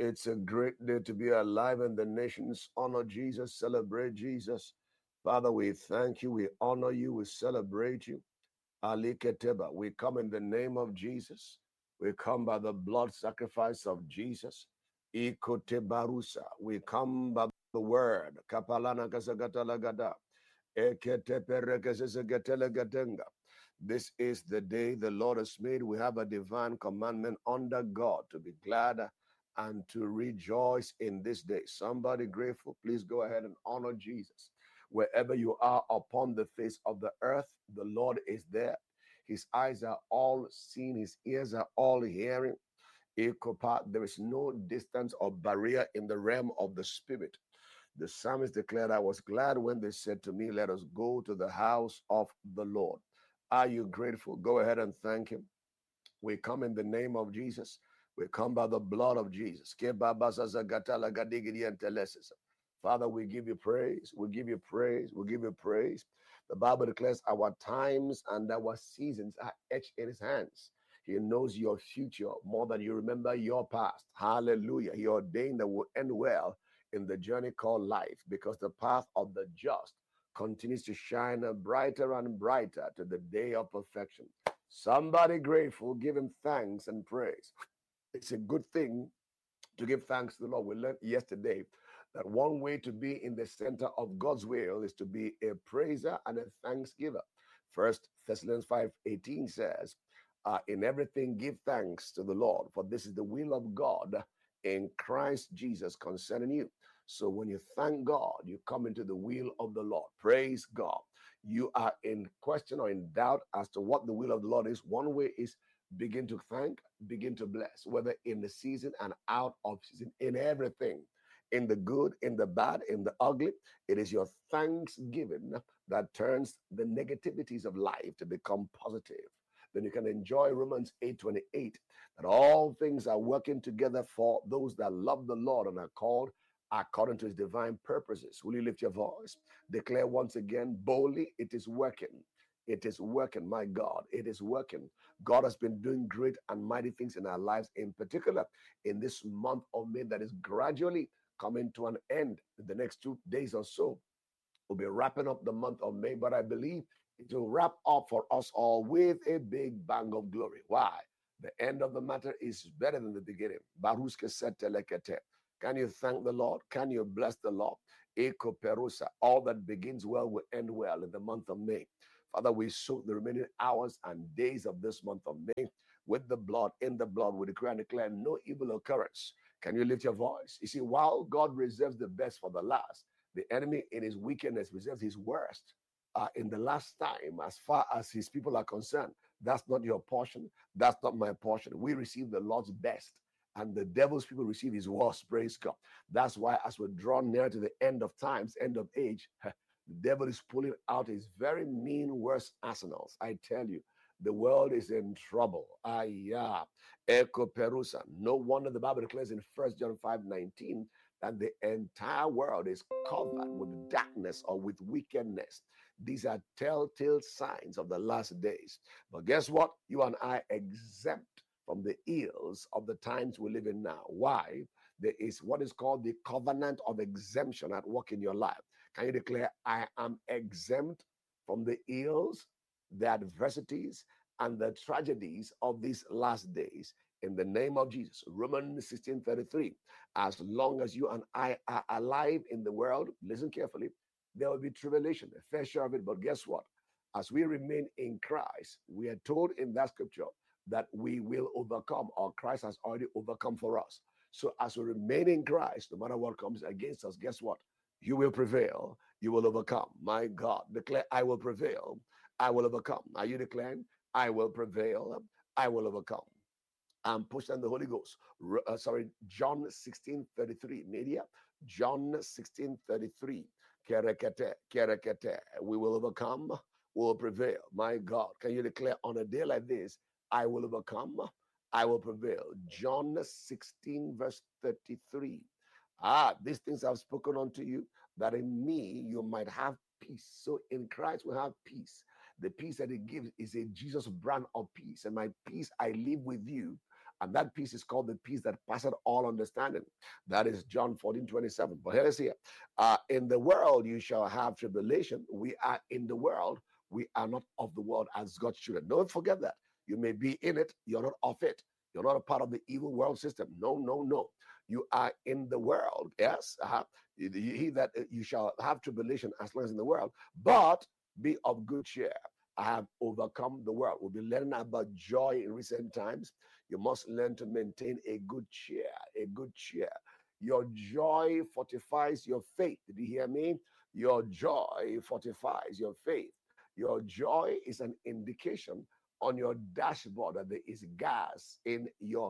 It's a great day to be alive, and the nations honor Jesus, celebrate Jesus. Father, we thank you, we honor you, we celebrate you. Ali Keteba, we come in the name of Jesus. We come by the blood sacrifice of Jesus. Ikotebarusa, we come by the word. Kapalana Kasagatalagada. Eketeperekesesegetelegadenga. This is the day the Lord has made. We have a divine commandment under God to be glad and to rejoice in this day. Somebody grateful, please go ahead and honor Jesus. Wherever you are upon the face of the earth, the Lord is there. His eyes are all seeing, his ears are all hearing. There is no distance or barrier in the realm of the spirit. The psalmist declared, I was glad when they said to me, let us go to the house of the Lord. Are you grateful? Go ahead and thank him. We come in the name of Jesus. We come by the blood of Jesus. Father, we give you praise. We give you praise. We give you praise. The Bible declares our times and our seasons are etched in his hands. He knows your future more than you remember your past. Hallelujah. He ordained that will end well in the journey called life, because the path of the just continues to shine brighter and brighter to the day of perfection. Somebody grateful, give him thanks and praise. It's a good thing to give thanks to the Lord. We learned yesterday that one way to be in the center of God's will is to be a praiser and a thanksgiver. First Thessalonians 5:18 says, in everything give thanks to the Lord, for this is the will of God in Christ Jesus concerning you. So when you thank God, you come into the will of the Lord. Praise God. You are in question or in doubt as to what the will of the Lord is. One way is begin to thank, begin to bless, whether in the season and out of season, in everything, in the good, in the bad, in the ugly. It is your thanksgiving that turns the negativities of life to become positive. Then you can enjoy Romans 8:28, that all things are working together for those that love the Lord and are called according to his divine purposes. Will you lift your voice? Declare once again boldly, it is working. It is working, my God. It is working. God has been doing great and mighty things in our lives, in particular in this month of May that is gradually coming to an end. In the next 2 days or so, we'll be wrapping up the month of May, but I believe it will wrap up for us all with a big bang of glory. Why? The end of the matter is better than the beginning. Baruske setelekete. Can you thank the Lord? Can you bless the Lord? Eko perusa. All that begins well will end well in the month of May. Father, we soak the remaining hours and days of this month of May with the blood. In the blood, we declare and declare no evil occurrence. Can you lift your voice? You see, while God reserves the best for the last, the enemy in his wickedness reserves his worst in the last time. As far as his people are concerned, that's not your portion. That's not my portion. We receive the Lord's best, and the devil's people receive his worst. Praise God. That's why as we draw near to the end of times, end of age, the devil is pulling out his very mean, worst arsenals. I tell you, the world is in trouble. Echo Perusa. No wonder the Bible declares in 1 John 5:19 that the entire world is covered with darkness or with wickedness. These are telltale signs of the last days. But guess what? You and I exempt from the ills of the times we live in now. Why? There is what is called the covenant of exemption at work in your life. Can you declare, I am exempt from the ills, the adversities, and the tragedies of these last days in the name of Jesus? Romans 16:33. As long as you and I are alive in the world, listen carefully, there will be tribulation, a fair share of it. But guess what? As we remain in Christ, we are told in that scripture that we will overcome, or Christ has already overcome for us. So as we remain in Christ, no matter what comes against us, guess what? You will prevail. You will overcome. My God, declare, I will prevail. I will overcome. Are you declaring? I will prevail. I will overcome. I'm pushing the Holy Ghost. John 16:33. Media. John 16:33. Kerekete, kerekete. We will overcome. We will prevail. My God, can you declare on a day like this, I will overcome, I will prevail? John 16, verse 33. These things I've spoken unto you, that in me you might have peace. So in Christ we have peace. The peace that he gives is a Jesus brand of peace. And my peace I leave with you, And that peace is called the peace that passeth all understanding. That is John 14:27. But here it is here. In the world you shall have tribulation. We are in the world. We are not of the world as God's children. Don't forget that. You may be in it, you're not of it. You're not a part of the evil world system. No, no, no. You are in the world. Yes. He that you shall have tribulation as long as in the world, but be of good cheer. I have overcome the world. We'll be learning about joy in recent times. You must learn to maintain a good cheer, a good cheer. Your joy fortifies your faith. Did you hear me? Your joy fortifies your faith. Your joy is an indication on your dashboard that there is gas in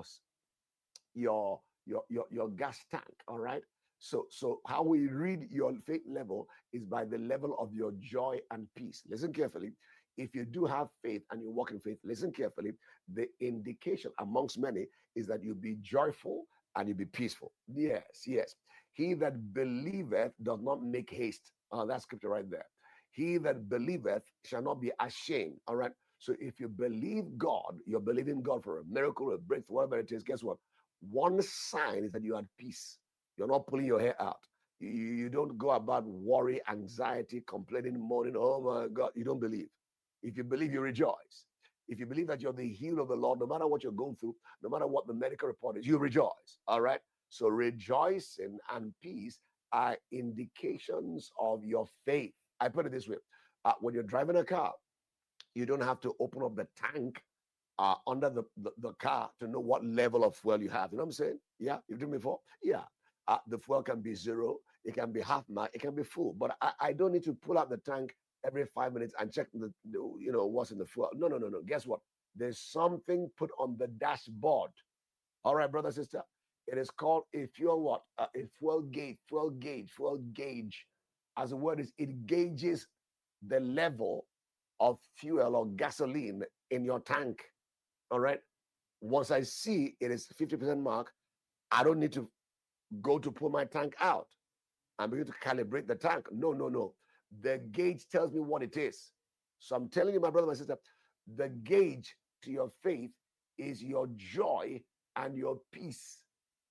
your gas tank. All right. So how we read your faith level is by the level of your joy and peace. Listen carefully. If you do have faith and you walk in faith, listen carefully. The indication amongst many is that you be joyful and you be peaceful. Yes, yes. He that believeth does not make haste. That's scripture right there. He that believeth shall not be ashamed. All right. So if you believe God, you're believing God for a miracle, a breakthrough, whatever it is, guess what? One sign is that you are at peace. You're not pulling your hair out. You don't go about worry, anxiety, complaining, moaning. Oh my God, you don't believe. If you believe, you rejoice. If you believe that you're the healed of the Lord, no matter what you're going through, no matter what the medical report is, you rejoice. All right. So rejoicing and peace are indications of your faith. I put it this way. When you're driving a car, you don't have to open up the tank under the car to know what level of fuel you have. You know what I'm saying? Yeah, you've done before? Yeah. The fuel can be zero, it can be half mark, it can be full. But I don't need to pull out the tank every 5 minutes and check what's in the fuel. No, no, no, no. Guess what? There's something put on the dashboard. All right, brother, sister. It is called a fuel what? A fuel gauge, fuel gauge, fuel gauge. As the word is, it gauges the level of fuel or gasoline in your tank. All right. Once I see it is 50% mark, I don't need to go to pull my tank out and begin to calibrate the tank. No, no, no. The gauge tells me what it is. So I'm telling you, my brother, my sister, the gauge to your faith is your joy and your peace.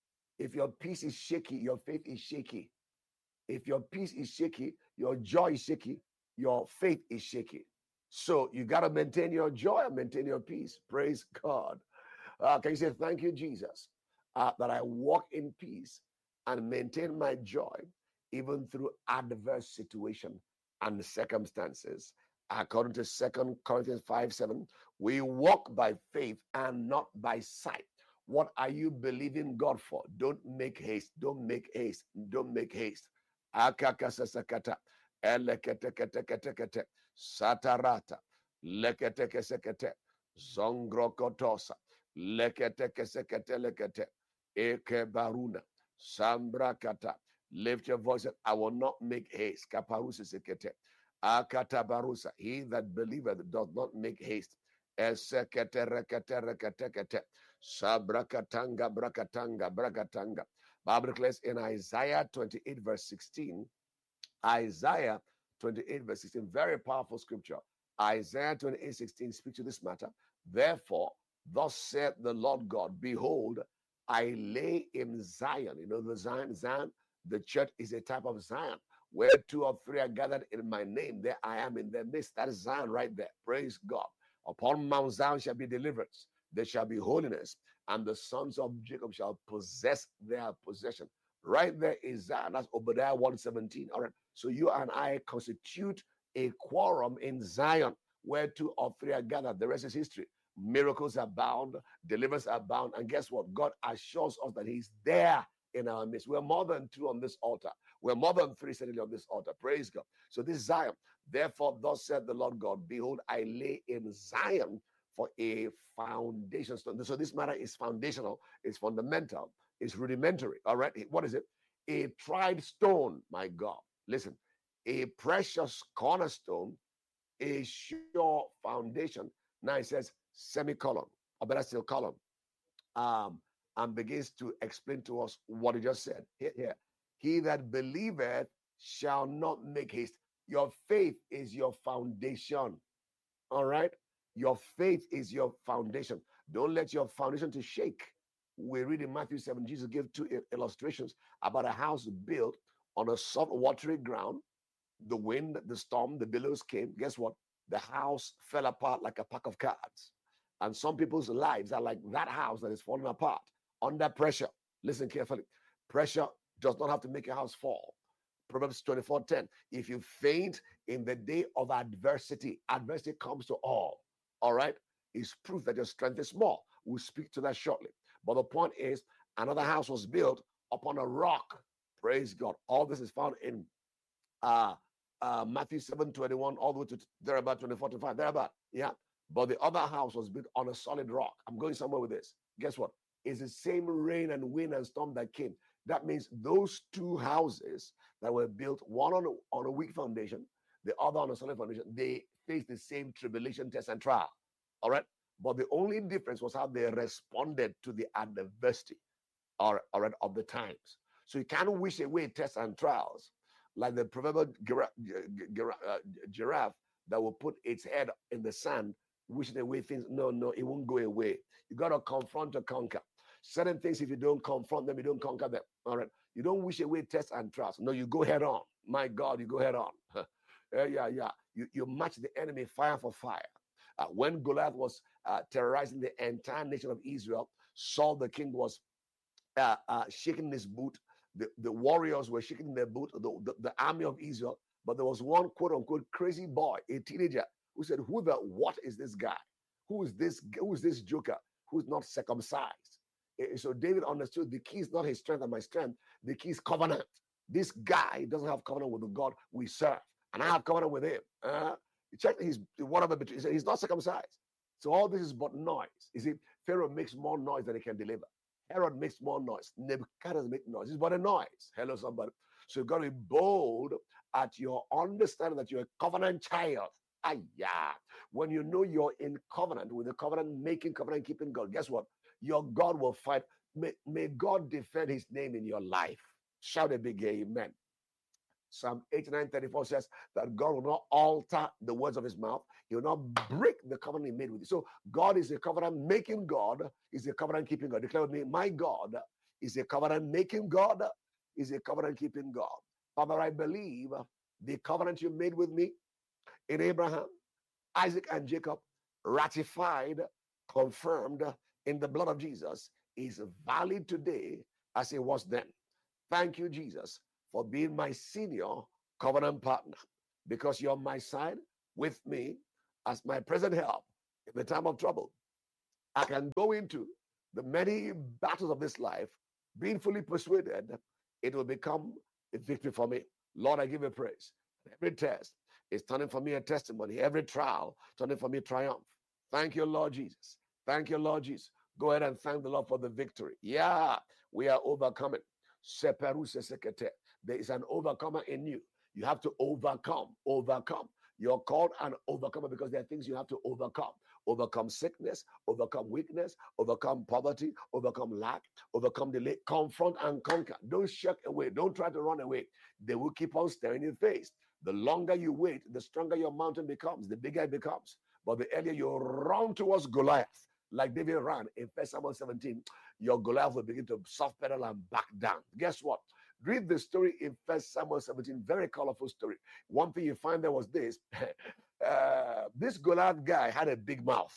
If your peace is shaky, your faith is shaky. If your peace is shaky, your joy is shaky, your faith is shaky. So you got to maintain your joy and maintain your peace. Praise God. Can you say, thank you, Jesus, that I walk in peace and maintain my joy even through adverse situation and circumstances. According to 2 Corinthians 5:7, we walk by faith and not by sight. What are you believing God for? Don't make haste. Don't make haste. Don't make haste. Akakasasakata. Eleketeketekete. Satarata. Leketekesekete. Zongrokotosa. Leketekesekete lekete. Eke baruna. Sambrakata. Lift your voice. I will not make haste. Kaparusa sekete. Akata barusa. He that believeth does not make haste. Esekete rekete rekete kete. Sabrakatanga brakatanga brakatanga. Bible declares in Isaiah 28 verse 16. Isaiah 28 verse 16. Very powerful scripture. Isaiah 28:16 speaks to this matter. Therefore, thus saith the Lord God, behold, I lay in Zion. You know the Zion, the church is a type of Zion. Where two or three are gathered in my name, there I am in their midst. That is Zion right there. Praise God. Upon Mount Zion shall be deliverance. There shall be holiness, and the sons of Jacob shall possess their possession. Right there is Zion. That's Obadiah 1:17. All right. So you and I constitute a quorum in Zion, where two or three are gathered. The rest is history. Miracles abound, deliverance abound, and guess what? God assures us that He's there in our midst. We're more than two on this altar. We're more than three certainly on this altar. Praise God. So this Zion. Therefore, thus said the Lord God, behold, I lay in Zion for a foundation stone. So this matter is foundational, it's fundamental, it's rudimentary. All right. What is it? A tried stone, my God. Listen, a precious cornerstone, a sure foundation. Now it says semicolon, or better still column, and begins to explain to us what he just said. Here. He that believeth shall not make haste. Your faith is your foundation. All right. Your faith is your foundation. Don't let your foundation to shake. We read in Matthew 7, Jesus gave two illustrations about a house built on a soft, watery ground. The wind, the storm, the billows came. Guess what? The house fell apart like a pack of cards. And some people's lives are like that house that is falling apart under pressure. Listen carefully. Pressure does not have to make a house fall. Proverbs 24:10. If you faint in the day of adversity, adversity comes to all. All right? It's proof that your strength is small. We'll speak to that shortly. But the point is, another house was built upon a rock. Praise God. All this is found in Matthew 7:21, all the way to thereabout 24:25. Thereabout. Yeah. But the other house was built on a solid rock. I'm going somewhere with this. Guess what? It's the same rain and wind and storm that came. That means those two houses that were built, one on a weak foundation, the other on a solid foundation, they faced the same tribulation, test, and trial. All right. But the only difference was how they responded to the adversity all right, of the times. So you can't wish away tests and trials like the proverbial giraffe that will put its head in the sand, wishing away things. No, it won't go away. You got to confront to conquer. Certain things, if you don't confront them, you don't conquer them. All right. You don't wish away tests and trials. No, you go head on. My God, you go head on. Yeah. You match the enemy fire for fire. When Goliath was terrorizing the entire nation of Israel, Saul the king was shaking his boot. The warriors were shaking their boot, the army of Israel. But there was one quote unquote crazy boy, a teenager, who said, what is this guy? Who is this joker who's not circumcised? So David understood the key is not his strength and my strength. The key is covenant. This guy doesn't have covenant with the God we serve. And I have covenant with him. Check his whatever, but he's not circumcised. So all this is but noise. You see, Pharaoh makes more noise than he can deliver. Herod makes more noise. Nebuchadnezzar makes noise. It's but a noise. Hello, somebody. So you've got to be bold at your understanding that you're a covenant child. Yeah. When you know you're in covenant with the covenant making, covenant keeping God, guess what? Your God will fight. May God defend his name in your life. Shout a big amen. Psalm 89:34 says that God will not alter the words of his mouth. He will not break the covenant he made with you. So God is a covenant making God, is a covenant keeping God. Declare with me, my God is a covenant making God, is a covenant keeping God. Father, I believe the covenant you made with me in Abraham, Isaac, and Jacob, ratified, confirmed in the blood of Jesus, is valid today as it was then. Thank you, Jesus, for being my senior covenant partner, because you're on my side with me as my present help in the time of trouble. I can go into the many battles of this life being fully persuaded it will become a victory for me. Lord, I give you praise. Every test is turning for me a testimony. Every trial turning for me a triumph. Thank you, Lord Jesus. Thank you, Lord Jesus. Go ahead and thank the Lord for the victory. Yeah, we are overcoming. There is an overcomer in you. You have to overcome. You're called an overcomer because there are things you have to overcome. Overcome sickness, overcome weakness, overcome poverty, overcome lack, overcome delay. Confront and conquer. Don't shirk away. Don't try to run away. They will keep on staring in your face. The longer you wait, the stronger your mountain becomes, the bigger it becomes. But the earlier you run towards Goliath, like David ran in 1 Samuel 17, your Goliath will begin to soft pedal and back down. Guess what? Read the story in 1 Samuel 17, very colorful story. One thing you find there was this. This Goliath guy had a big mouth.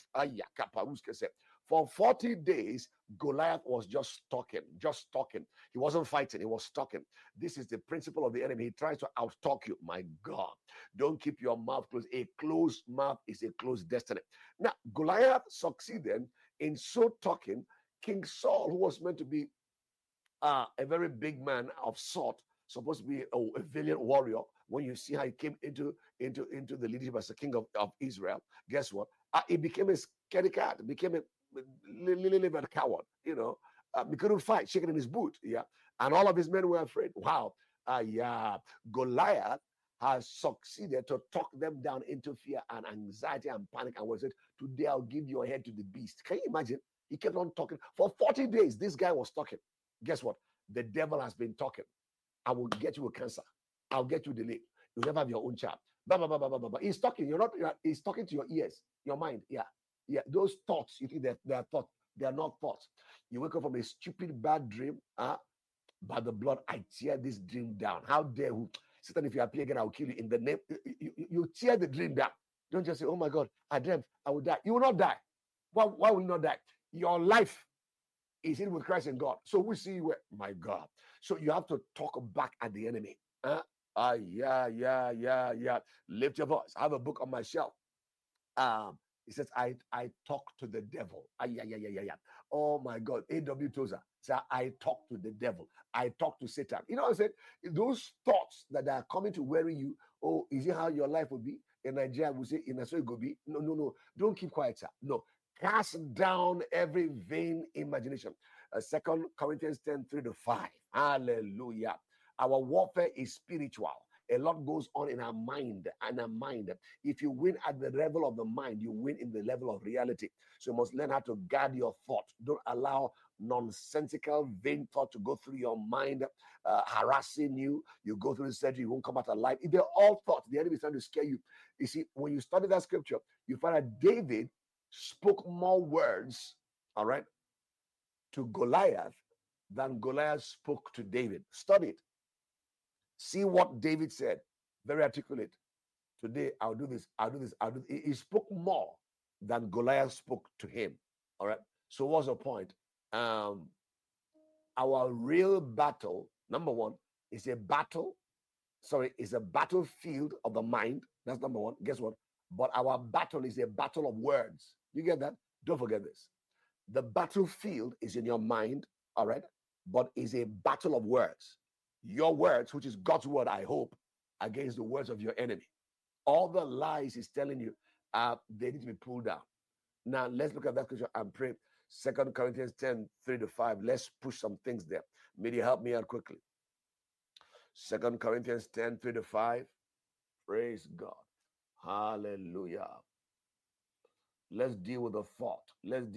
For 40 days, Goliath was just talking. He wasn't fighting, he was talking. This is the principle of the enemy. He tries to out-talk you. My God, don't keep your mouth closed. A closed mouth is a closed destiny. Now, Goliath succeeded in so talking. King Saul, who was meant to be a very big man of sort, supposed to be a valiant warrior. When you see how he came into the leadership as the king of Israel, guess what? He became a scaredy cat, became a little bit coward. He couldn't fight, shaking in his boot. Yeah, and all of his men were afraid. Wow. Goliath has succeeded to talk them down into fear and anxiety and panic, and was said, "Today I'll give your head to the beast." Can you imagine? He kept on talking for 40 days. This guy was talking. Guess what? The devil has been talking. I will get you a cancer. I'll get you delay. You'll never have your own child. Blah, blah, blah, blah, blah, blah. He's talking. He's talking to your ears, your mind. Yeah. Yeah, those thoughts, you think that they are thoughts. They are not thoughts. You wake up from a stupid bad dream. By the blood, I tear this dream down. How dare who? Satan, if you appear again, I will kill you. In the name, you tear the dream down. Don't just say, oh my God, I dreamt I will die. You will not die. Why will you not die? Your life is in with Christ and God. So we see where, my God. So you have to talk back at the enemy. Yeah. Lift your voice. I have a book on my shelf. It says, I talk to the devil. Yeah. Oh my God. A.W. Tozer said, I talk to the devil. I talk to Satan. You know what I said? Those thoughts that are coming to worry you, oh, is it how your life will be? In Nigeria, we say, in Nigeria, it will be. No. Don't keep quiet, sir. No. Cast down every vain imagination. 2 Corinthians 10:3-5. Hallelujah. Our warfare is spiritual. A lot goes on in our mind. If you win at the level of the mind, you win in the level of reality. So you must learn how to guard your thought. Don't allow nonsensical, vain thought to go through your mind, harassing you. You go through the surgery, you won't come out alive. If they're all thoughts, the enemy is trying to scare you. You see, when you study that scripture, you find that David spoke more words, all right, to Goliath than Goliath spoke to David. Study it. See what David said. Very articulate. Today, I'll do this. He spoke more than Goliath spoke to him. All right. So what's the point? Our real battle, number one, is a battlefield of the mind. That's number one. Guess what? But our battle is a battle of words. You get that? Don't forget this. The battlefield is in your mind, all right? But is a battle of words. Your words, which is God's word, I hope, against the words of your enemy. All the lies he's telling you, they need to be pulled down. Now, let's look at that scripture and pray. 2 Corinthians 10:3-5. Let's push some things there. May you help me out quickly. 2 Corinthians 10:3-5. Praise God. Hallelujah. Let's deal with the thought.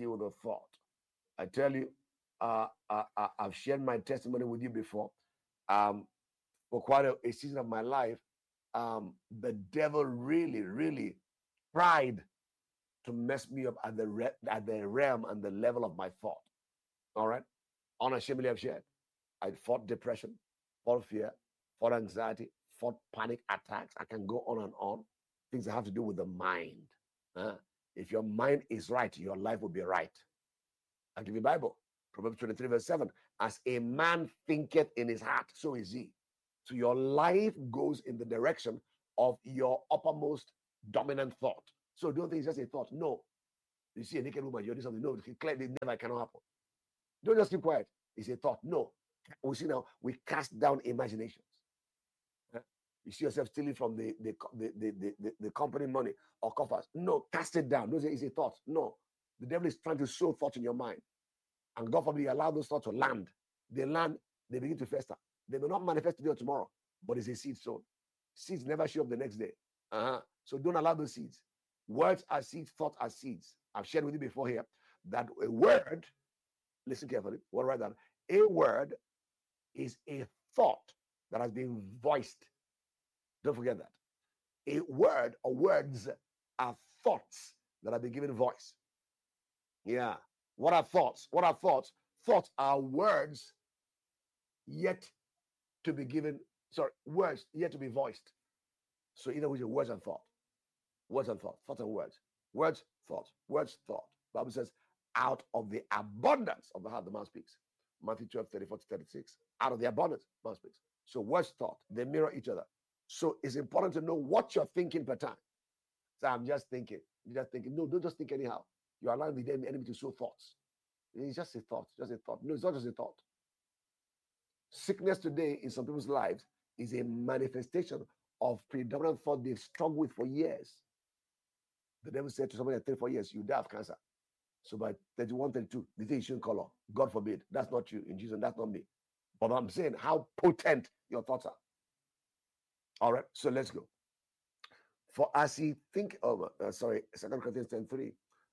I tell you, I've shared my testimony with you before. For quite a season of my life, the devil really tried to mess me up at the realm and the level of my thought. All right, unashamedly I've shared. I fought depression, fought fear, fought anxiety, fought panic attacks. I can go on and on. Things that have to do with the mind. If your mind is right, your life will be right. I'll give you the Bible. Proverbs 23:7. As a man thinketh in his heart, so is he. So your life goes in the direction of your uppermost dominant thought. So don't think it's just a thought. No. You see a naked woman, you do something. No, clearly never cannot happen. Don't just keep quiet. It's a thought. No. We see now, we cast down imaginations. You see yourself stealing from the company money or coffers. No, cast it down. Those is a thought. No. The devil is trying to sow thoughts in your mind. And God forbid you allow those thoughts to land. They land, they begin to fester. They may not manifest today or tomorrow, but it's a seed sown. Seeds never show up the next day. So don't allow those seeds. Words are seeds, thoughts are seeds. I've shared with you before here that a word, listen carefully, what write down. A word is a thought that has been voiced. Don't forget that. A word or words are thoughts that have been given voice. Yeah. What are thoughts? Thoughts are words yet to be given, words yet to be voiced. So either with your words and thought. Words and thought. Thoughts and words. Words, thought. Words, thought. The Bible says, out of the abundance of the heart, the mouth speaks. Matthew 12:34-36. Out of the abundance, the mouth speaks. So words, thought, they mirror each other. So it's important to know what you're thinking per time. So I'm just thinking. You're just thinking. No, don't just think anyhow. You're allowing the enemy to sow thoughts. It's just a thought. No, it's not just a thought. Sickness today in some people's lives is a manifestation of predominant thought they've struggled with for years. The devil said to somebody at 34 years, you die of cancer. So by 31, 32, they think you shouldn't call on. God forbid. That's not you in Jesus. That's not me. But I'm saying how potent your thoughts are. All right, so let's go. For as he think of, 2 Corinthians 10:3,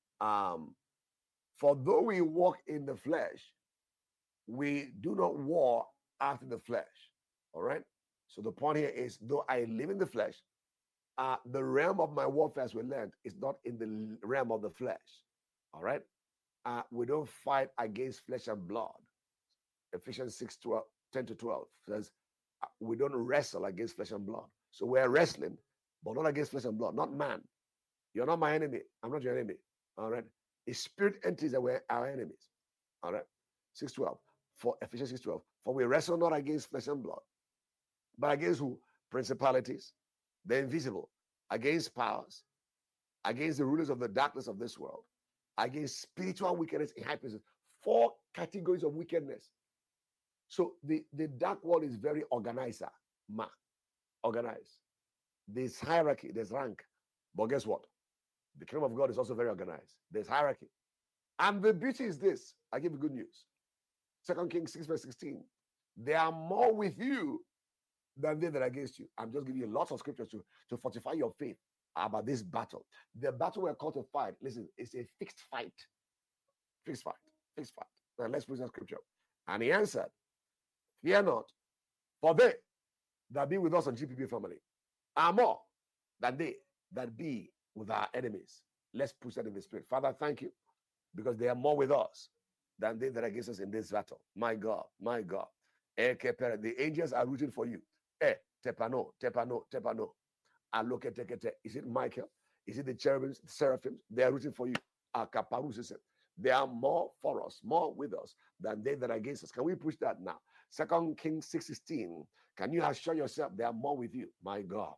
for though we walk in the flesh, we do not war after the flesh. All right. So the point here is, though I live in the flesh, the realm of my warfare, as we learned, is not in the realm of the flesh. All right. We don't fight against flesh and blood. Ephesians 6:12, 10 to 12 says, we don't wrestle against flesh and blood. So we're wrestling, but not against flesh and blood, not man. You're not my enemy. I'm not your enemy. All right. It's spirit entities that were our enemies. All right. 6:12. For Ephesians 6:12. For we wrestle not against flesh and blood, but against who? Principalities, the invisible, against powers, against the rulers of the darkness of this world, against spiritual wickedness in high places. 4 categories of wickedness. So the dark world is very organized, organized. There's hierarchy, there's rank. But guess what? The kingdom of God is also very organized. There's hierarchy. And the beauty is this. I give you good news. 2 Kings 6 verse 16. There are more with you than they that are against you. I'm just giving you lots of scriptures to fortify your faith about this battle. The battle we're called to fight, listen, it's a fixed fight. Fixed fight. Fixed fight. Now let's put that scripture. And he answered, fear not, for they that be with us on GPP family are more than they that be with our enemies. Let's push that in the spirit. Father, thank you, because they are more with us than they that are against us in this battle. My God, my God. The angels are rooting for you. Tepano, tepano, tepano. Aloketekete. Is it Michael? Is it the cherubims, the seraphims? They are rooting for you. They are more for us, more with us than they that are against us. Can we push that now? 2 Kings 6:16. Can you assure yourself they are more with you? My God.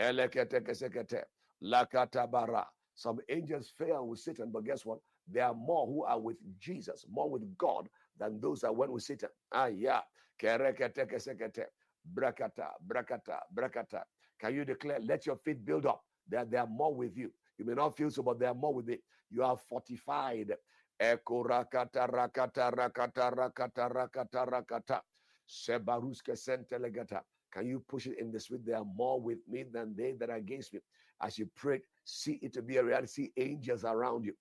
Some angels fail with Satan, but guess what? There are more who are with Jesus, more with God than those that went with Satan. Yeah. Brakata, brakata, brakata. Can you declare, let your faith build up? They are more with you. You may not feel so, but they are more with it. You are fortified. Eko rakata, rakata, rakata, rakata, rakata, rakata. Sebaruske sentelegata. Can you push it in the spirit? They are more with me than they that are against me. As you pray, see it to be a reality. See angels around you.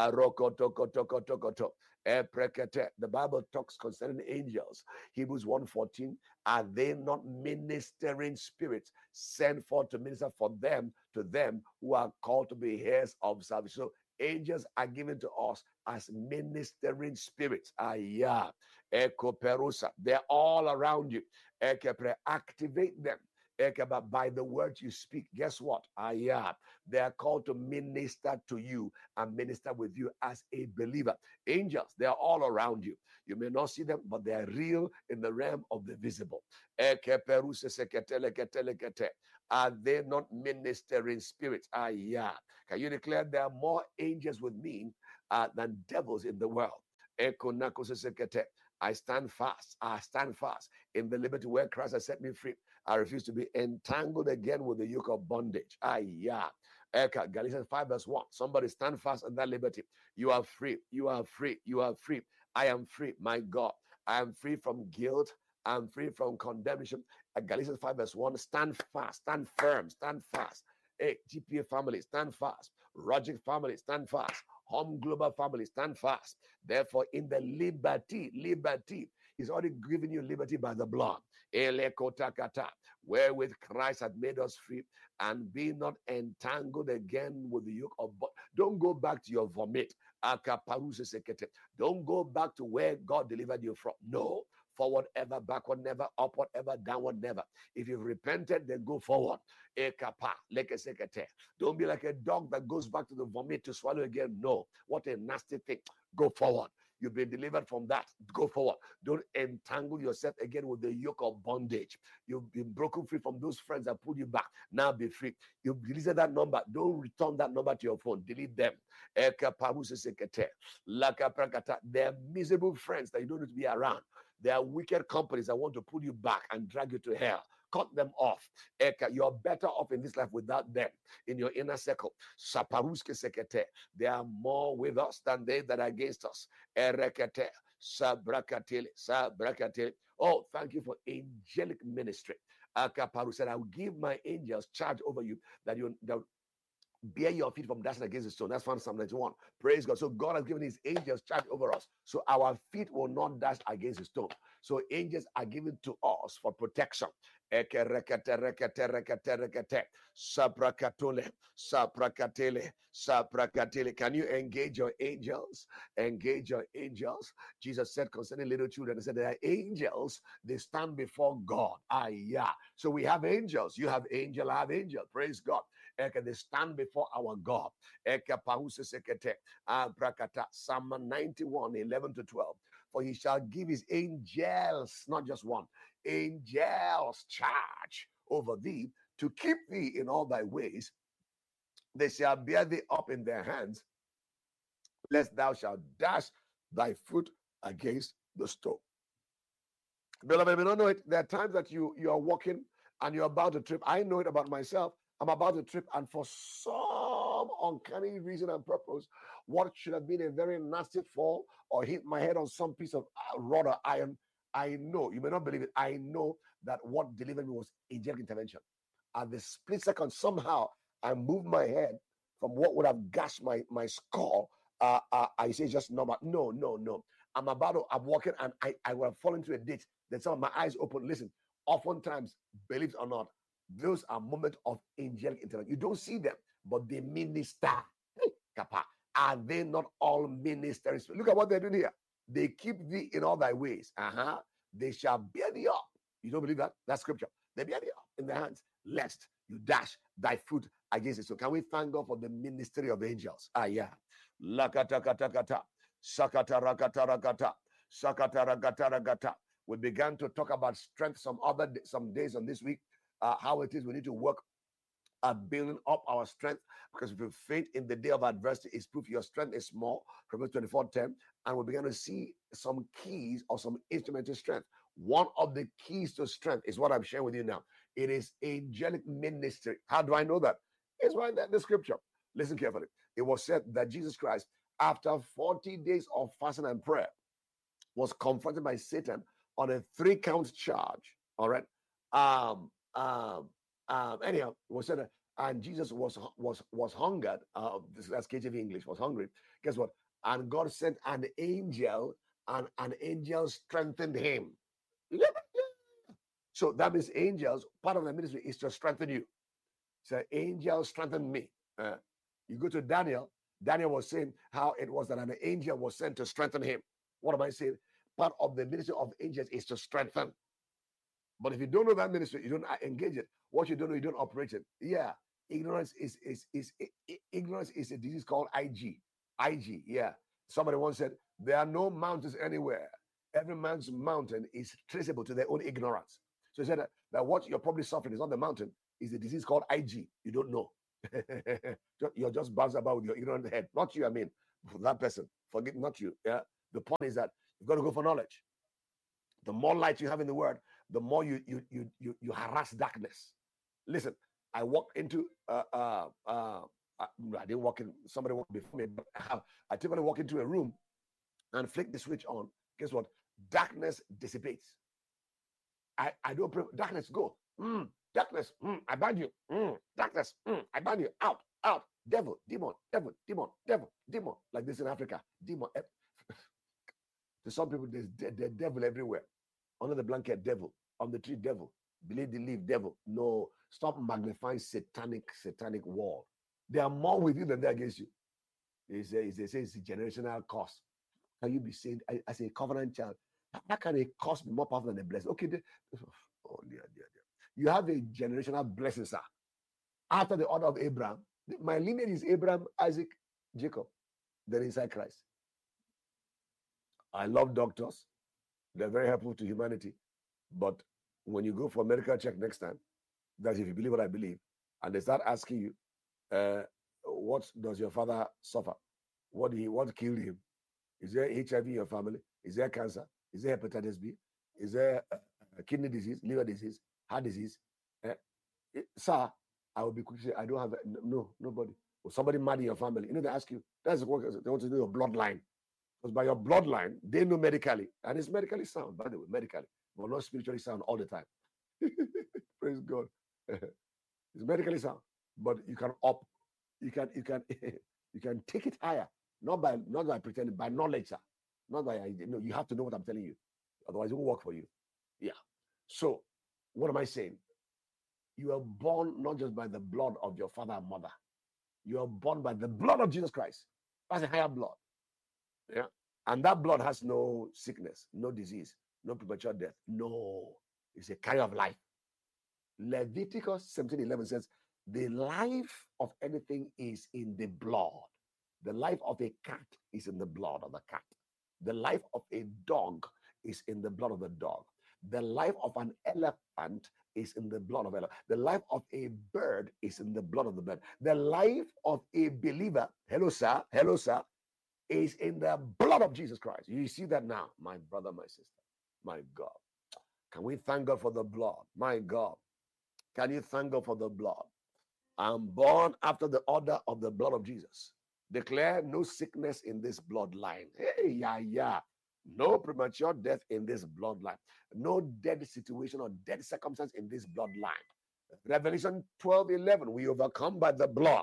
The Bible talks concerning angels. Hebrews 1:14. Are they not ministering spirits sent forth to minister for them to them who are called to be heirs of salvation? So angels are given to us as ministering spirits. Yeah. They're all around you. Activate them. By the words you speak. Guess what? Yeah. They are called to minister to you and minister with you as a believer. Angels, they are all around you. You may not see them, but they are real in the realm of the visible. Are they not ministering spirits? Yeah. Can you declare there are more angels with me than devils in the world? I stand fast. I stand fast in the liberty where Christ has set me free. I refuse to be entangled again with the yoke of bondage. Yeah. Galatians 5 verse 1. Somebody stand fast in that liberty. You are free. You are free. You are free. I am free. My God. I am free from guilt. I'm free from condemnation. Galatians 5 verse 1. Stand fast. Stand firm. Stand fast. Hey, GPA family, stand fast. Rogic family, stand fast. Home Global family, stand fast. Therefore, in the liberty, he's already given you liberty by the blood. Wherewith Christ had made us free, and be not entangled again with the yoke of bondage. Don't go back to your vomit. Don't go back to where God delivered you from. No. Forward ever, backward never, upward ever, downward never. If you've repented, then go forward. Don't be like a dog that goes back to the vomit to swallow again. No. What a nasty thing. Go forward. You've been delivered from that. Go forward. Don't entangle yourself again with the yoke of bondage. You've been broken free from those friends that pulled you back. Now be free. You've deleted that number. Don't return that number to your phone. Delete them. They're miserable friends that you don't need to be around. There are wicked companies that want to pull you back and drag you to hell. Cut them off. You're better off in this life without them in your inner circle. They are more with us than they that are against us. Oh, thank you for angelic ministry. Akaparu said, I will give my angels charge over you that bear your feet from dashing against the stone. That's found Psalm 91. Praise God. So God has given his angels charge over us. So our feet will not dash against the stone. So angels are given to us for protection. Saprakatele. Can you engage your angels? Engage your angels. Jesus said concerning little children, he said there are angels, they stand before God. Yeah. So we have angels. You have angel, I have angel. Praise God. They stand before our God. Psalm 91, 11 to 12. For he shall give his angels, not just one, angels charge over thee to keep thee in all thy ways. They shall bear thee up in their hands, lest thou shalt dash thy foot against the stone. Beloved, we don't know it. There are times that you are walking and you're about to trip. I know it about myself. I'm about to trip, and for some uncanny reason and purpose, what should have been a very nasty fall or hit my head on some piece of rod or iron, I know, you may not believe it, I know that what delivered me was angelic intervention. At the split second, somehow I moved my head from what would have gashed my skull. I say just normal. No. I'm walking and I would have fallen into a ditch. Then some of my eyes open. Listen, oftentimes, believe it or not, those are moments of angelic intervention. You don't see them, but they minister. Kappa. Are they not all ministers? Look at what they're doing here. They keep thee in all thy ways. They shall bear thee up. You don't believe that? That's scripture. They bear thee up in their hands, lest you dash thy foot against it. So can we thank God for the ministry of angels? Yeah. Lakata sakata rakata rakata sakata rakata rakata. We began to talk about strength some days on this week. How it is we need to work at building up our strength, because if you faint in the day of adversity, it's proof your strength is small. Proverbs 24:10. And we began to see some keys or some instruments of strength. One of the keys to strength is what I'm sharing with you now. It is angelic ministry. How do I know that? It's right there in the scripture. Listen carefully. It was said that Jesus Christ, after 40 days of fasting and prayer, was confronted by Satan on a 3-count charge. All right. Anyhow, it was said, and Jesus was hungered. That's KJV English, was hungry. Guess what? And God sent an angel, and an angel strengthened him. So that means angels, part of the ministry is to strengthen you. So angels strengthened me. You go to Daniel. Daniel was saying how it was that an angel was sent to strengthen him. What am I saying? Part of the ministry of angels is to strengthen. But if you don't know that ministry, you don't engage it. What you don't know, you don't operate it. Yeah, ignorance is ignorance is a disease called IG. IG. Yeah. Somebody once said there are no mountains anywhere. Every man's mountain is traceable to their own ignorance. So he said that what you're probably suffering is not the mountain, is a disease called IG. You don't know. You're just bounced about with your ignorant head. Not you, I mean, that person. Forget, not you. Yeah. The point is that you've got to go for knowledge. The more light you have in the word, the more you harass darkness. Listen, I walked into I didn't walk in. Somebody walked before me, but I typically walk into a room and flick the switch on. Guess what? Darkness dissipates. I don't pray. Darkness, go. Darkness, I ban you. Darkness, I ban you. Out. Devil, demon, devil, demon, devil, demon. Like this in Africa. Demon. To some people, there's the devil everywhere. Under the blanket, devil. On the tree, devil. Believe the leaf, devil. No. Stop magnifying satanic wall. There are more with you than they're against you. They say it's a generational curse. Can you be saying as a covenant child? How can a curse be more powerful than a blessing? Okay. Oh, dear. You have a generational blessing, sir. After the order of Abraham, my lineage is Abraham, Isaac, Jacob. They're inside Christ. I love doctors. They're very helpful to humanity. But when you go for a medical check next time, that if you believe what I believe, and they start asking you, what does your father suffer? What killed him? Is there HIV in your family? Is there cancer? Is there hepatitis B? Is there kidney disease, liver disease, heart disease? Sir, I will be quick to say, I don't have nobody. Or somebody mad in your family. They ask you, that's the work, they want to know your bloodline. Because by your bloodline, they know medically. And it's medically sound, by the way, medically, but not spiritually sound all the time. Praise God. It's medically sound. But you can You can you can take it higher, not by pretending, by knowledge, sir. Not by you have to know what I'm telling you, otherwise it won't work for you. Yeah. So what am I saying? You are born not just by the blood of your father and mother. You are born by the blood of Jesus Christ. That's a higher blood. Yeah. And that blood has no sickness, no disease, no premature death. No, it's a kind of life. Leviticus 17:11 says, the life of anything is in the blood. The life of a cat is in the blood of the cat. The life of a dog is in the blood of the dog. The life of an elephant is in the blood of an elephant. The life of a bird is in the blood of the bird. The life of a believer, hello sir, is in the blood of Jesus Christ. You see that now, my brother, my sister, my God. Can we thank God for the blood? My God. Can you thank God for the blood? I'm born after the order of the blood of Jesus. Declare no sickness in this bloodline. Hey, yeah. No premature death in this bloodline. No dead situation or dead circumstance in this bloodline. Revelation 12:11. We overcome by the blood.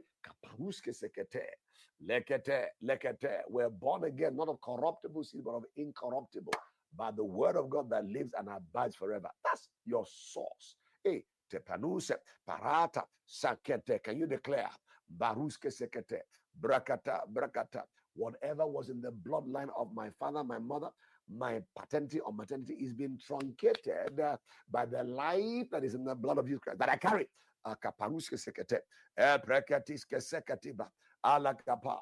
Lekete. We're born again, not of corruptible seed, but of incorruptible, by the word of God that lives and abides forever. That's your source. Hey, tepanuse, parata, sakete. Can you declare? Baruske sekete, brakata. Whatever was in the bloodline of my father, my mother, my paternity or maternity is being truncated by the life that is in the blood of Jesus Christ that I carry. Akaparuske sekete, brakatiske seketiba, alakapa,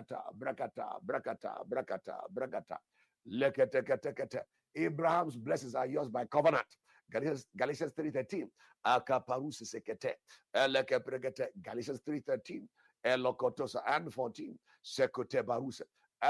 brakata. Lekete. Abraham's blessings are yours by covenant. Galatians 3:13. Akaparusi sekete. Galatians 3:13. Elokotosa and 14. Sekote barusa.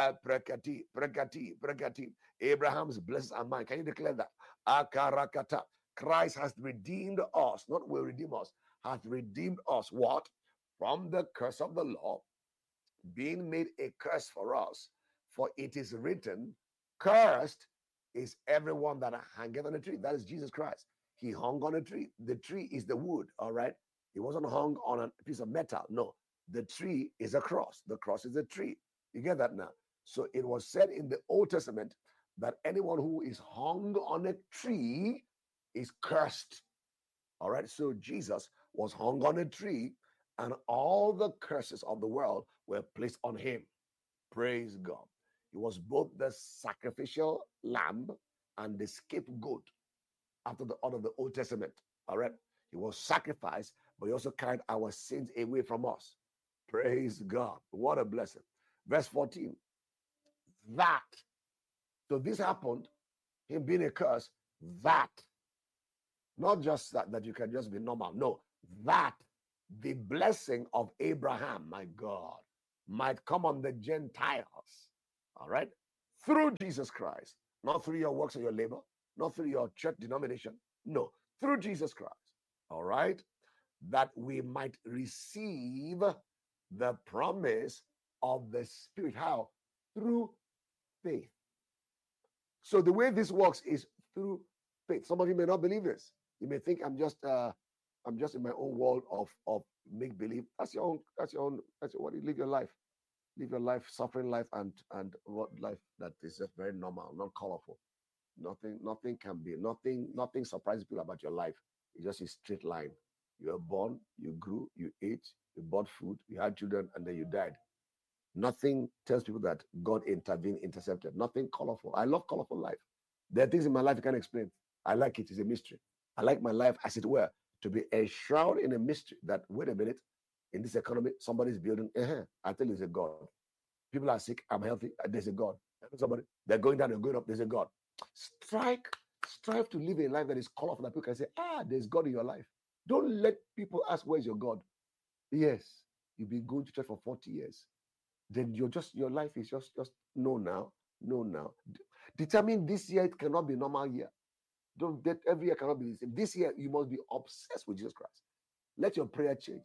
Prekati. Abraham's blessings are mine. Can you declare that? Akarakata. Christ has redeemed us, not will redeem us, has redeemed us. What? From the curse of the law, being made a curse for us. For it is written, cursed is everyone that hangeth on a tree. That is Jesus Christ. He hung on a tree. The tree is the wood, all right? He wasn't hung on a piece of metal. No, the tree is a cross. The cross is a tree. You get that now? So it was said in the Old Testament that anyone who is hung on a tree is cursed. All right? So Jesus was hung on a tree, and all the curses of the world were placed on him. Praise God. He was both the sacrificial lamb and the scapegoat after the order of the Old Testament. All right. He was sacrificed, but he also carried our sins away from us. Praise God. What a blessing. Verse 14. That. So this happened, him being a curse, that. Not just that you can just be normal. No, that the blessing of Abraham, my God, might come on the Gentiles. All right. Through Jesus Christ, not through your works or your labor, not through your church denomination. No, through Jesus Christ. All right. That we might receive the promise of the Spirit. How? Through faith. So the way this works is through faith. Some of you may not believe this. You may think I'm just in my own world of make believe. That's your own. That's what you live your life. Live your life, suffering life, and what life that is just very normal, not colorful. Nothing can be nothing surprises people about your life. It's just a straight line. You were born, you grew, you ate, you bought food, you had children, and then you died. Nothing tells people that God intervened, intercepted. Nothing colorful. I love colorful life. There are things in my life I can't explain. I like it. It's a mystery. I like my life, as it were, to be a shroud in a mystery that, wait a minute, in this economy, somebody's building. I tell you, there's a God. People are sick. I'm healthy. There's a God. Somebody, they're going down, they're going up. There's a God. Strive to live a life that is colorful, that people can say, there's God in your life. Don't let people ask, where's your God? Yes, you've been going to church for 40 years. Then your life is just no now. Determine this year it cannot be a normal year. Don't that every year cannot be the same. This year you must be obsessed with Jesus Christ. Let your prayer change.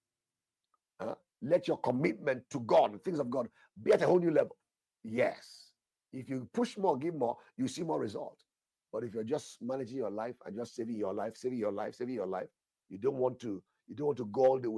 Let your commitment to God, the things of God, be at a whole new level. Yes. If you push more, give more, you see more result. But if you're just managing your life and just saving your life, you don't want to go all the way.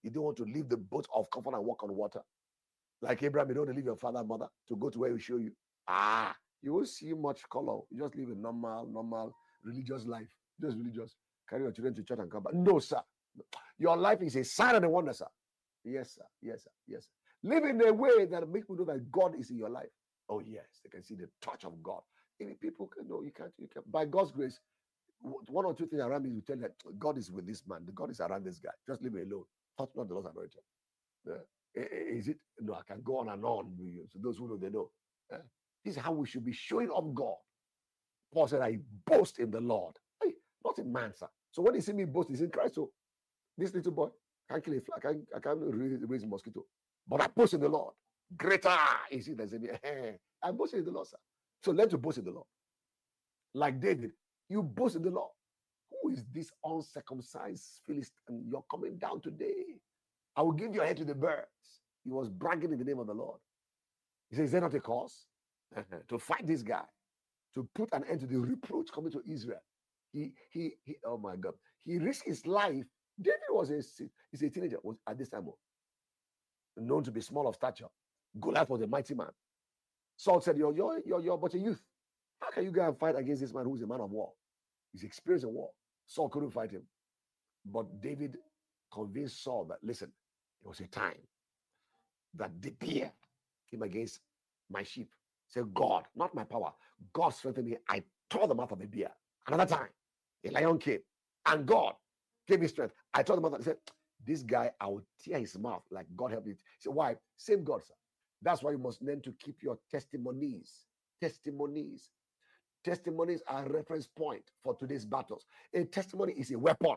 You don't want to leave the boat of comfort and walk on water. Like Abraham, you don't want to leave your father and mother to go to where he show you. You won't see much color. You just live a normal religious life. Just religious. Carry your children to church and come back. No, sir. Your life is a sign and a wonder, sir. Yes, sir. Yes, sir. Yes, sir. Live in a way that makes people know that God is in your life. Oh, yes. They can see the touch of God. If people can know, you can't. By God's grace, one or two things around me will tell you that God is with this man. God is around this guy. Just leave me alone. Touch not the Lord's anointed. Is it? No, I can go on and on with you. So those who know, they know. This is how we should be showing off God. Paul said, I boast in the Lord. Hey, not in man, sir. So when you see me boast, it's in Christ. So this little boy can't kill a fly, I can't raise a mosquito. But I boast in the Lord. Greater is it than me. I boast in the Lord, sir. So learn to boast in the Lord. Like David, you boast in the Lord. Who is this uncircumcised Philistine? You're coming down today. I will give your head to the birds. He was bragging in the name of the Lord. He says, is there not a cause to fight this guy, to put an end to the reproach coming to Israel? He oh my God, he risked his life. David was he's a teenager, was at this time known to be small of stature. Goliath was a mighty man. Saul said, you're but a youth. How can you go and fight against this man who's a man of war? He's experienced in war. Saul couldn't fight him. But David convinced Saul that, listen, it was a time that the bear came against my sheep. Say, God, not my power. God strengthened me. I tore the mouth of a bear. Another time, a lion came, and God gave me strength. I told the mouth. He said, this guy, I will tear his mouth like God helped me. He said, why? Same God, sir. That's why you must learn to keep your testimonies. Testimonies are a reference point for today's battles. A testimony is a weapon.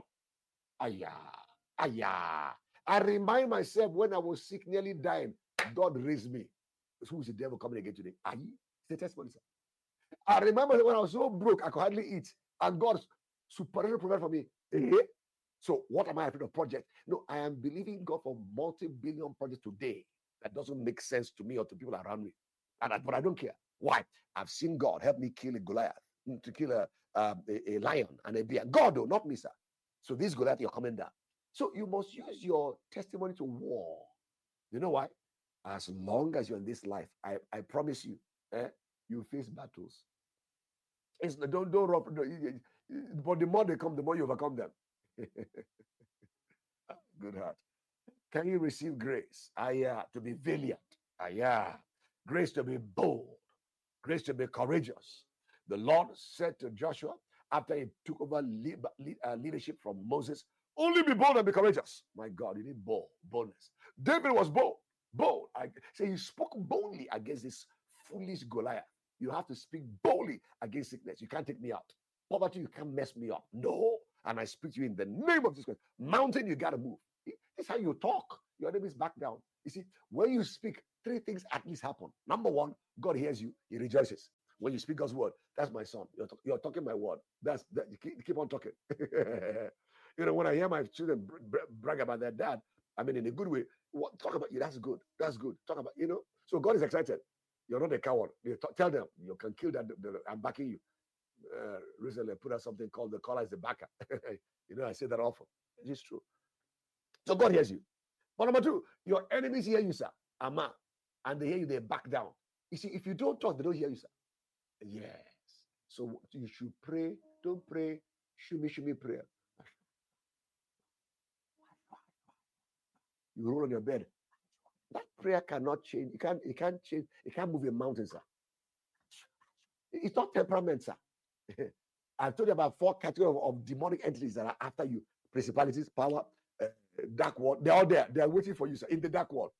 I remind myself when I was sick, nearly dying, God raised me. Who is the devil coming again today? It's a testimony, sir. I remember when I was so broke, I could hardly eat, and God supernaturally provided for me. So what am I afraid of? Project? No, I am believing God for multi-billion projects today. That doesn't make sense to me or to people around me, but I don't care. Why? I've seen God help me kill a Goliath, to kill a lion and a bear. God, though, not me, sir. So this Goliath, you're coming down. So you must use your testimony to war. You know why? As long as you're in this life, I promise you, you face battles. It's don't run. But the more they come, the more you overcome them. Good heart. Can you receive grace? To be valiant. Grace to be bold. Grace to be courageous. The Lord said to Joshua after he took over leadership from Moses, only be bold and be courageous. My God, you need boldness. David was bold. I say he spoke boldly against this foolish Goliath. You have to speak boldly against sickness. You can't take me out. Poverty, you can't mess me up. No. And I speak to you in the name of Jesus Christ. Mountain, you got to move. This is how you talk. Your enemies back down. You see, when you speak, three things at least happen. Number one, God hears you. He rejoices. When you speak God's word, that's my son. You're talking my word. Keep on talking. When I hear my children brag about their dad, I mean, in a good way, talk about you. That's good. That's good. Talk about, So God is excited. You're not a coward. Tell them you can kill that. I'm backing you. Recently, I put out something called the caller is the backer. I say that often. It's true. So God hears you. But number two, your enemies hear you, sir. Ama. And they hear you, they back down. You see, if you don't talk, they don't hear you, sir. Yes. So you should pray. Don't pray. Shumi prayer. You roll on your bed. That prayer cannot change. It can't change. It can't move a mountain, sir. It's not temperament, sir. I've told you about 4 categories of demonic entities that are after you. Principalities, power, dark world. They're all there. They're waiting for you, sir, in the dark world.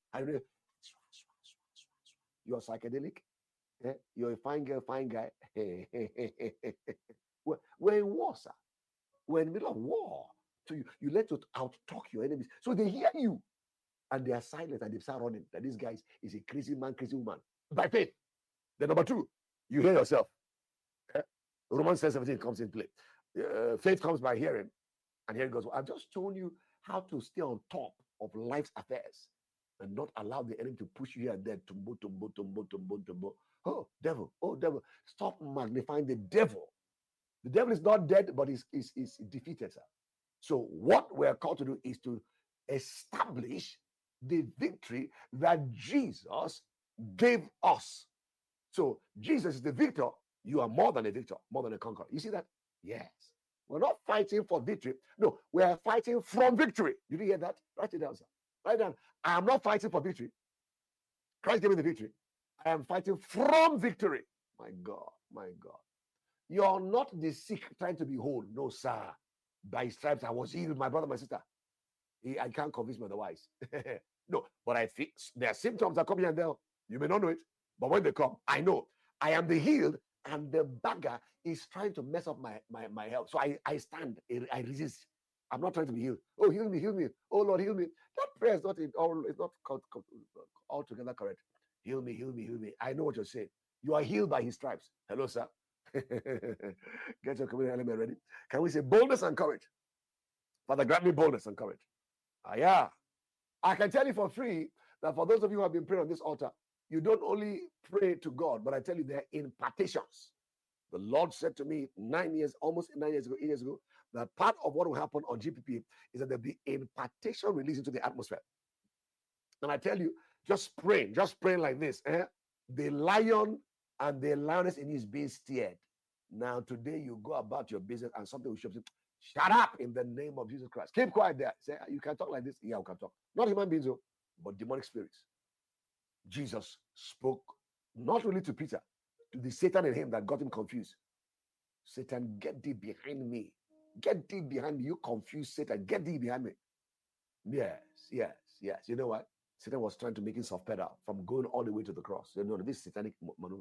You're psychedelic. You're a fine girl, fine guy. We're in war, sir. We're in the middle of war. So you let to out-talk your enemies. So they hear you. And they are silent and they start running. That this guy is a crazy man, crazy woman. By faith. Then number two, you hear yourself. Romans 17 comes in play. Faith comes by hearing. And here it goes. I've just shown you how to stay on top of life's affairs and not allow the enemy to push you here and there. Tumbo. Oh, devil. Stop magnifying the devil. The devil is not dead, but is defeated, sir. So what we're called to do is to establish the victory that Jesus gave us. So Jesus is the victor. You are more than a victor, more than a conqueror. You see that? Yes. We're not fighting for victory. No, we are fighting from victory. Did you hear that? Write it down, sir. Write down. I am not fighting for victory. Christ gave me the victory. I am fighting from victory. My God, my God. You're not the sick trying to be whole. No, sir. By stripes I was healed, my brother, my sister. I can't convince me otherwise. No, but I think there are symptoms that come here and there. You may not know it, but when they come, I know I am the healed, and the beggar is trying to mess up my health. So I stand, I resist. I'm not trying to be healed. Oh, heal me, heal me. Oh Lord, heal me. That prayer is not altogether correct. Heal me, heal me, heal me. I know what you're saying. You are healed by his stripes. Hello, sir. Get your community element ready. Can we say boldness and courage? Father, grant me boldness and courage. Yeah. I can tell you for free that for those of you who have been praying on this altar, you don't only pray to God, but I tell you there are impartations. The Lord said to me almost 9 years ago, 8 years ago, that part of what will happen on GPP is that there'll be impartation released into the atmosphere. And I tell you, just praying like this, the lion and the lioness in you is being steered. Now, today you go about your business and something will show up. Shut up in the name of Jesus Christ. Keep quiet there. Say, you can talk like this. Yeah, we can talk. Not human beings, but demonic spirits. Jesus spoke not really to Peter, to the Satan in him that got him confused. Satan, get thee behind me. Get thee behind me. You confused Satan. Get thee behind me. Yes. You know what? Satan was trying to make him soft pedal from going all the way to the cross. You know, this satanic maneuver.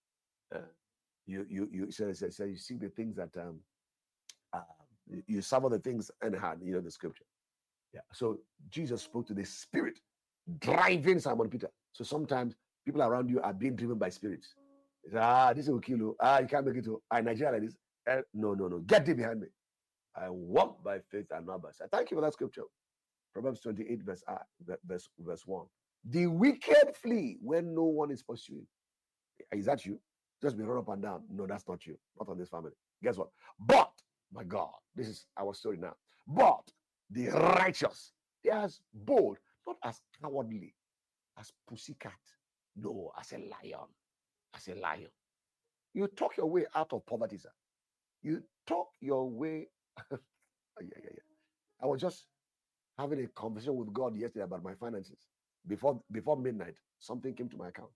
You see the things that you suffer the things anyhow, you know, the scripture. Yeah. So Jesus spoke to the spirit driving Simon Peter. So sometimes people around you are being driven by spirits. This will kill you. You can't make it to Nigeria like this. No. Get thee behind me. I walk by faith and not by sight. Thank you for that scripture. Proverbs 28, verse 1. The wicked flee when no one is pursuing. Is that you? Just be run up and down. No, that's not you. Not on this family. Guess what? But, my God, this is our story now. But the righteous, they are as bold, not as cowardly, as pussycat. No, as a lion. As a lion. You talk your way out of poverty, sir. You talk your way. Yeah. I was just having a conversation with God yesterday about my finances. Before midnight, something came to my account.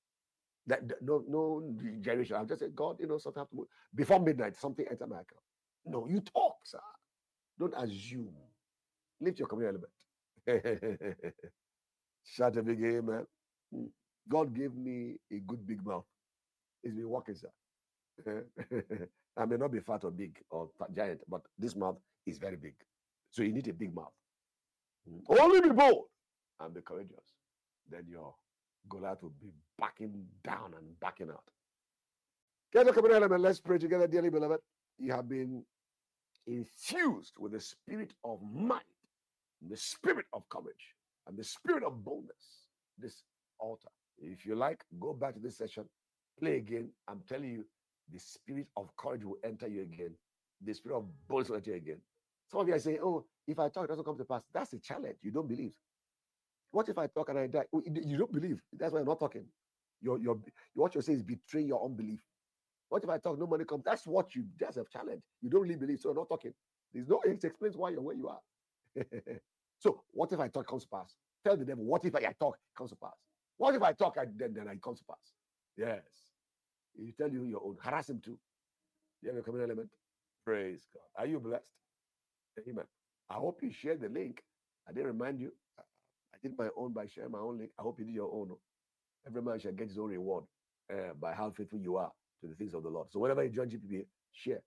No generation. I've just said, God, you know, something have to move. Before midnight, something entered my account. No, you talk, sir. Don't assume. Lift your community element. Shout a big amen. God gave me a good big mouth. It's been working, sir. I may not be fat or big or giant, but this mouth is very big. So you need a big mouth. Only be bold and be courageous. Then your Goliath will be backing down and backing out. Get the community element. Let's pray together, dearly beloved. You have been infused with the spirit of might, the spirit of courage, and the spirit of boldness. This altar. If you like, go back to this session, play again. I'm telling you, the spirit of courage will enter you again. The spirit of boldness will enter you again. Some of you are saying, oh, if I talk, it doesn't come to pass. That's a challenge. You don't believe. What if I talk and I die? You don't believe. That's why you're not talking. What you're saying is betraying your unbelief. What if I talk, no money comes? That's a challenge. You don't really believe, so you're not talking. It explains why you're where you are. So what if I talk comes to pass? Tell the devil, what if I talk comes to pass? What if I talk then it comes to pass? Yes. He tell you your own. Harass him too. You have a communal element? Praise God. Are you blessed? Amen. I hope you share the link. I didn't remind you. I did my own by sharing my own link. I hope you did your own. Every man shall get his own reward by how faithful you are to the things of the Lord. So whenever you join GPP, share.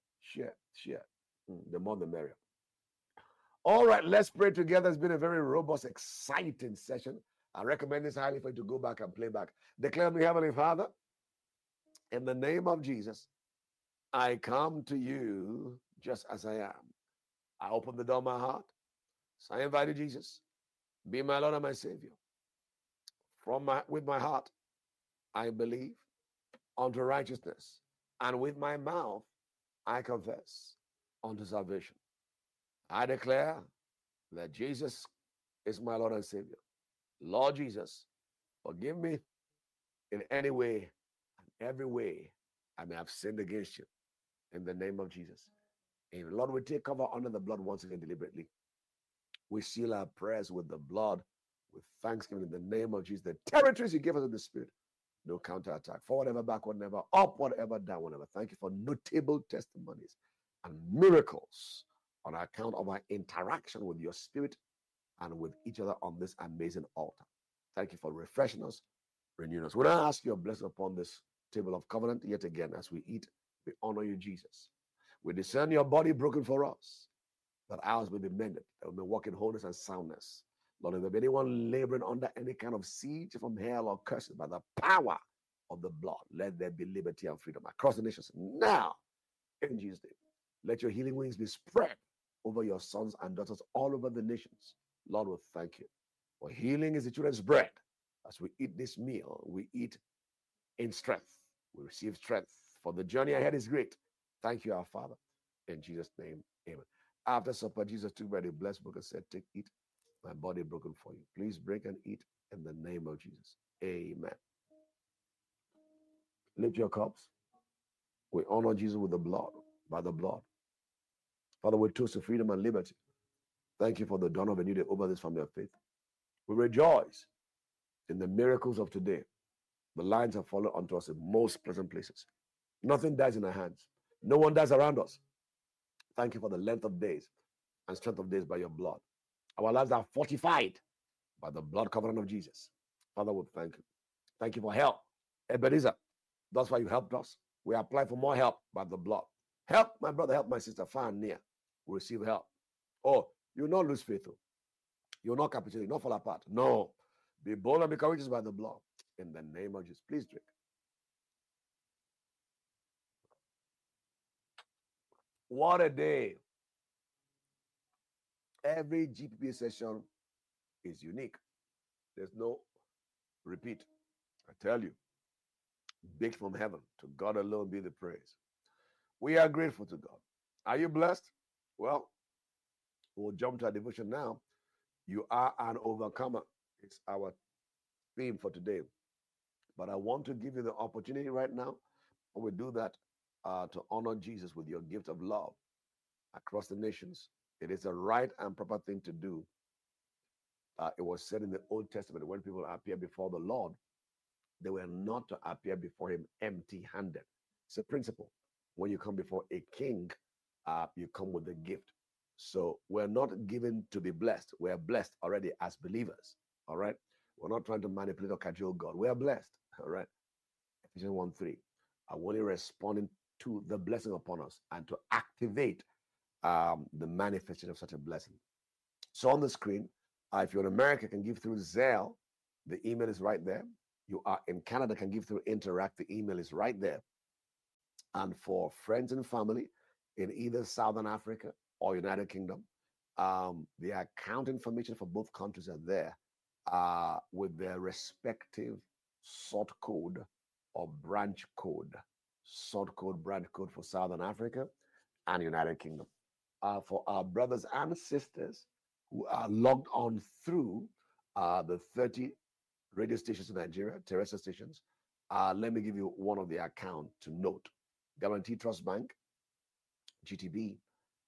The more the merrier. All right, let's pray together. It's been a very robust, exciting session. I recommend this highly for you to go back and play back. Declare me, Heavenly Father, in the name of Jesus, I come to you just as I am. I open the door of my heart. So I invite you, Jesus, be my Lord and my Savior. With my heart, I believe unto righteousness, and with my mouth, I confess unto salvation. I declare that Jesus is my Lord and Savior. Lord Jesus, forgive me in any way and every way I may have sinned against you. In the name of Jesus. Amen. Lord, we take cover under the blood once again deliberately. We seal our prayers with the blood, with thanksgiving in the name of Jesus. The territories you give us in the Spirit, no counterattack. Forward ever, backward never, upward ever, downward never. Thank you for notable testimonies and miracles on account of our interaction with your Spirit and with each other on this amazing altar. Thank you for refreshing us, renewing us. We now ask your blessing upon this table of covenant yet again as we eat. We honor you, Jesus. We discern your body broken for us, that ours may be mended, that we may walk in wholeness and soundness. Lord, if there be anyone laboring under any kind of siege from hell or curses, by the power of the blood, let there be liberty and freedom across the nations now, in Jesus' name. Let your healing wings be spread over your sons and daughters all over the nations. Lord, we thank you. For healing is the children's bread. As we eat this meal, we eat in strength. We receive strength. For the journey ahead is great. Thank you, our Father. In Jesus' name, amen. After supper, Jesus took bread, he blessed, broke, and said, take, eat, my body broken for you. Please break and eat in the name of Jesus. Amen. Lift your cups. We honor Jesus with the blood, by the blood. Father, we toast to freedom and liberty. Thank you for the dawn of a new day over this family of faith. We rejoice in the miracles of today. The lines have fallen onto us in most pleasant places. Nothing dies in our hands. No one dies around us. Thank you for the length of days and strength of days by your blood. Our lives are fortified by the blood covenant of Jesus. Father, we thank you. Thank you for help. Ebenezer, that's why you helped us. We apply for more help by the blood. Help my brother, help my sister, far and near. We receive help. Oh, you will not lose faith. You will not capitulate, you will not fall apart. No. Be bold and be courageous by the blood. In the name of Jesus. Please drink. What a day. Every GPP session is unique. There's no repeat. I tell you, baked from heaven. To God alone be the praise. We are grateful to God. Are you blessed? Well, we'll jump to our devotion now. You are an overcomer. It's our theme for today. But I want to give you the opportunity right now, when we do that, to honor Jesus with your gift of love across the nations. It is a right and proper thing to do. It was said in the Old Testament, when people appear before the Lord, they were not to appear before him empty-handed. It's a principle. When you come before a king, you come with a gift. So we're not given to be blessed. We're blessed already as believers. All right. We're not trying to manipulate or cajole God. We are blessed. All right. Ephesians 1:3. I'm only responding to the blessing upon us and to activate the manifestation of such a blessing. So on the screen, if you're in America, can give through Zelle. The email is right there. You are in Canada, can give through Interact. The email is right there. And for friends and family in either Southern Africa or United Kingdom, the account information for both countries are there with their respective sort code or branch code. Sort code, branch code for Southern Africa and United Kingdom. For our brothers and sisters who are logged on through the 30 radio stations in Nigeria, terrestrial stations, let me give you one of the account to note. Guaranty Trust Bank, GTB,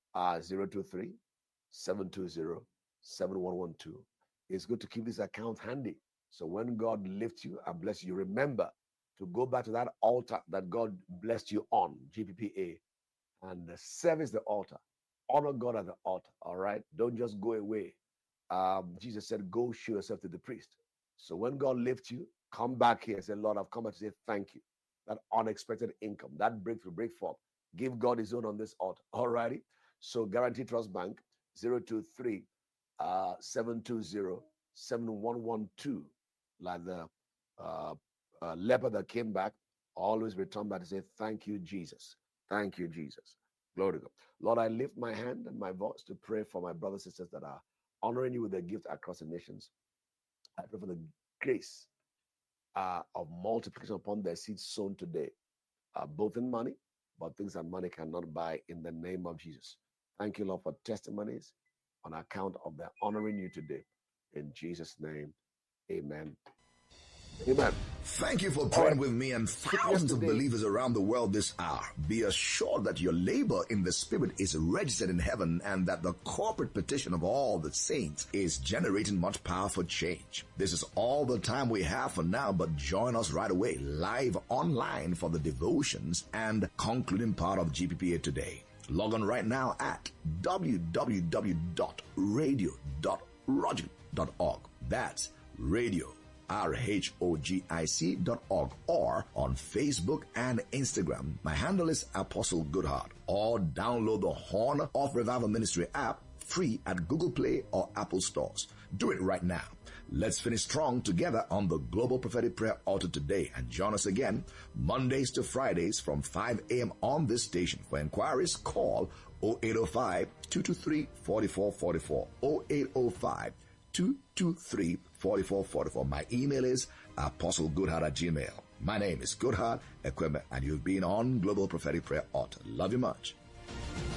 023 720 7112. It's good to keep this account handy. So when God lifts you and bless you, remember to go back to that altar that God blessed you on, GPPA, and service the altar. Honor God at the altar, all right? Don't just go away. Jesus said, go show yourself to the priest. So when God lifts you, come back here and say, Lord, I've come back to say thank you. That unexpected income, that breakthrough, break forth. Give God his own on this altar. All righty. So Guarantee Trust Bank, 023 720 7112. Like the leper that came back, always return back to say, thank you, Jesus. Thank you, Jesus. Glory to God. Lord, I lift my hand and my voice to pray for my brothers and sisters that are honoring you with their gift across the nations. I pray for the grace of multiplication upon their seeds sown today, both in money, but things that money cannot buy, in the name of Jesus. Thank you, Lord, for testimonies on account of their honoring you today. In Jesus' name, amen. Amen. Thank you for praying with me and thousands of believers around the world this hour. Be assured that your labor in the Spirit is registered in heaven and that the corporate petition of all the saints is generating much power for change. This is all the time we have for now, but join us right away, live online for the devotions and concluding part of GPPA today. Log on right now at www.radio.rogic.org. That's radio. RHOGIC.org, or on Facebook and Instagram. My handle is Apostle Goodheart, or download the Horn of Revival Ministry app free at Google Play or Apple stores. Do it right now. Let's finish strong together on the Global Prophetic Prayer Altar today, and join us again Mondays to Fridays from 5 a.m. on this station. For inquiries, call 0805-223-4444, 0805-223-4444. My email is apostlegoodheart@gmail. My name is Goodheart Ekweme, and you've been on Global Prophetic Prayer Altar. Love you much.